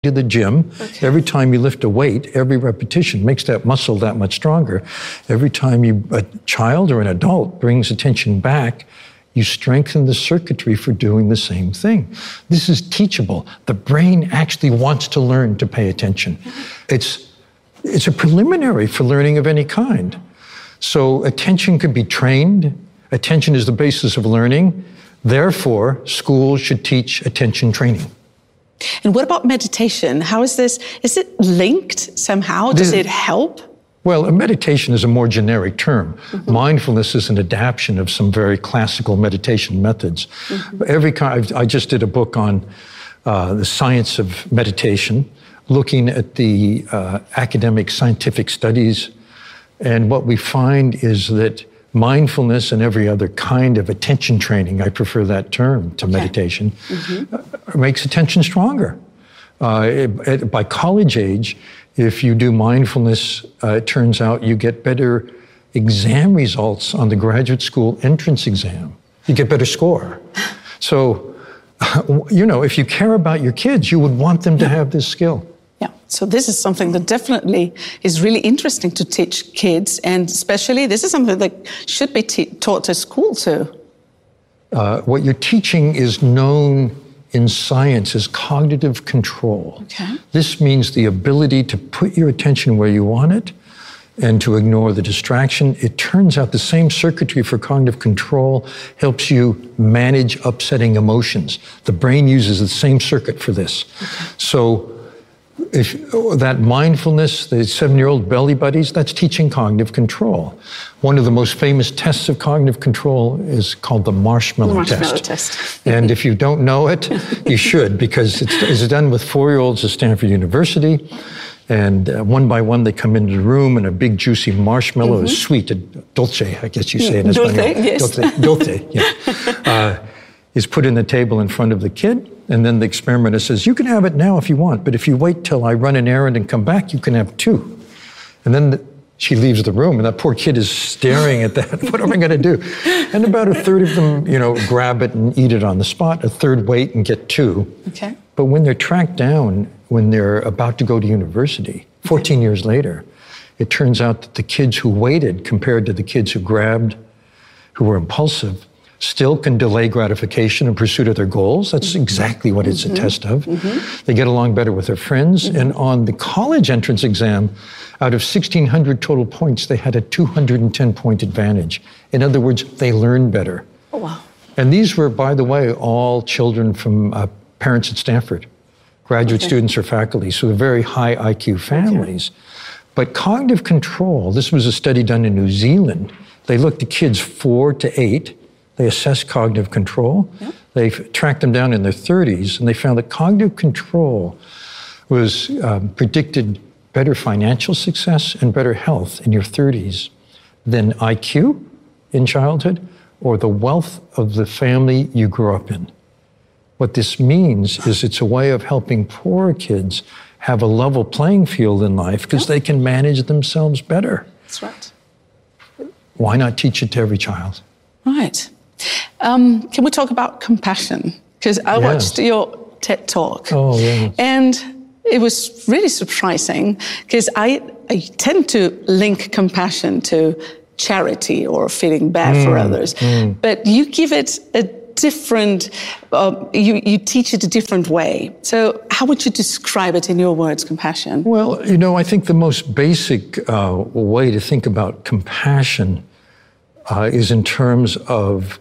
to the gym. Okay. Every time you lift a weight, every repetition makes that muscle that much stronger. Every time a child or an adult brings attention back, you strengthen the circuitry for doing the same thing. This is teachable. The brain actually wants to learn to pay attention. It's a preliminary for learning of any kind. So attention can be trained. Attention is the basis of learning. Therefore, schools should teach attention training. And what about meditation? How is this? Is it linked somehow? Does it help? Well, a meditation is a more generic term. Mm-hmm. Mindfulness is an adaptation of some very classical meditation methods. Mm-hmm. I just did a book on the science of meditation, looking at the academic scientific studies. And what we find is that mindfulness and every other kind of attention training, I prefer that term to meditation, makes attention stronger. By college age, if you do mindfulness, it turns out you get better exam results on the graduate school entrance exam. You get better score. So, if you care about your kids, you would want them to have this skill. Yeah, so this is something that definitely is really interesting to teach kids, and especially this is something that should be taught at school too. What you're teaching is known in science as cognitive control. Okay. This means the ability to put your attention where you want it and to ignore the distraction. It turns out the same circuitry for cognitive control helps you manage upsetting emotions. The brain uses the same circuit for this. Okay. So if that mindfulness, the 7-year-old belly buddies, that's teaching cognitive control. One of the most famous tests of cognitive control is called the marshmallow test. And if you don't know it, you should, because it's done with 4-year-olds at Stanford University. And one by one, they come into the room, and a big, juicy marshmallow is sweet, dulce, I guess you say it in Spanish. Yes. Dulce, yeah. Is put in the table in front of the kid. And then the experimenter says, you can have it now if you want, but if you wait till I run an errand and come back, you can have 2. And then she leaves the room, and that poor kid is staring at that. What am I going to do? And about a third of them, grab it and eat it on the spot. A third wait and get 2. Okay. But when they're tracked down, when they're about to go to university, 14 years later, it turns out that the kids who waited compared to the kids who grabbed, who were impulsive, still can delay gratification in pursuit of their goals. That's exactly what it's a test of. They get along better with their friends. And on the college entrance exam, out of 1,600 total points, they had a 210-point advantage. In other words, they learned better. Oh, wow. And these were, by the way, all children from parents at Stanford, graduate students or faculty, so they're very high IQ families. But cognitive control, this was a study done in New Zealand. They looked at kids 4 to 8. They assessed cognitive control. Yep. They tracked them down in their 30s, and they found that cognitive control was predicted better financial success and better health in your 30s than IQ in childhood or the wealth of the family you grew up in. What this means is it's a way of helping poorer kids have a level playing field in life because they can manage themselves better. That's right. Why not teach it to every child? Right. Can we talk about compassion? Because I watched your TED Talk. Oh, yeah. And it was really surprising because I tend to link compassion to charity or feeling bad for others. But you give it a different, you teach it a different way. So how would you describe it in your words, compassion? Well, I think the most basic way to think about compassion is in terms of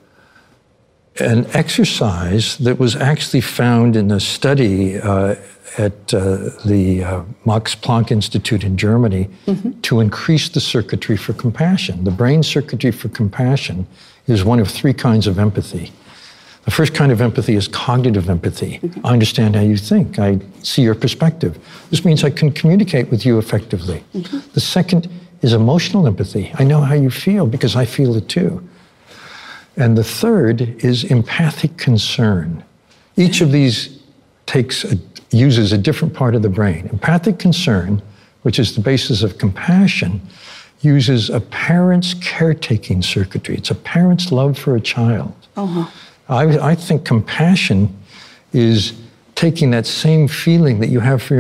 an exercise that was actually found in a study at the Max Planck Institute in Germany to increase the circuitry for compassion. The brain circuitry for compassion is one of 3 kinds of empathy. The first kind of empathy is cognitive empathy. I understand how you think. I see your perspective. This means I can communicate with you effectively. The second is emotional empathy. I know how you feel because I feel it too. And the third is empathic concern. Each of these uses a different part of the brain. Empathic concern, which is the basis of compassion, uses a parent's caretaking circuitry. It's a parent's love for a child. I think compassion is taking that same feeling that you have for